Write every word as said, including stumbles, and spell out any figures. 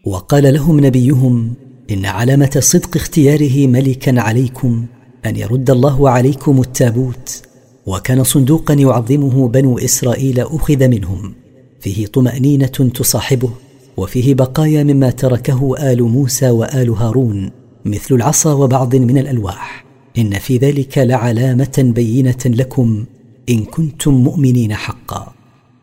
وقال لهم نبيهم: إن علامة صدق اختياره ملكا عليكم أن يرد الله عليكم التابوت. وكان صندوقا يعظمه بنو إسرائيل أخذ منهم، فيه طمأنينة تصاحبه، وفيه بقايا مما تركه آل موسى وآل هارون، مثل العصا وبعض من الألواح. إن في ذلك لعلامة بينة لكم إن كنتم مؤمنين حقا.